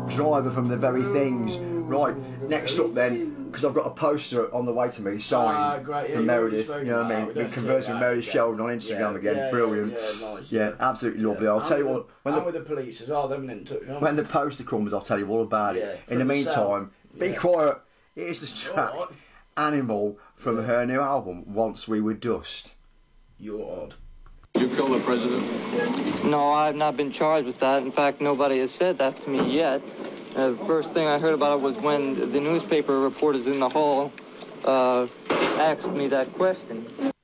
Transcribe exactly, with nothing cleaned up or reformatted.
driver from the very things. Right, next up then, because I've got a poster on the way to me signed Ah, great. Yeah, from you've Meredith. already You know what I spoken mean? about Been it, conversing with yeah, Meredith yeah. Sheldon on Instagram Yeah, again. yeah, Brilliant. Yeah, yeah, nice. Yeah, absolutely lovely. Yeah. I'll And tell you with what. the- When and the, with the police as well, they've been in touch, haven't when they? the poster comes, I'll tell you all about Yeah, it. from In the the meantime, cell. be Yeah. quiet. Here's the track, Alright. Animal, from Yeah. her new album, Once We Were Dust. You're odd. Did you kill the president? No, I've not been charged with that. In fact, nobody has said that to me yet. Uh, the first thing I heard about it was when the newspaper reporters in the hall uh, asked me that question.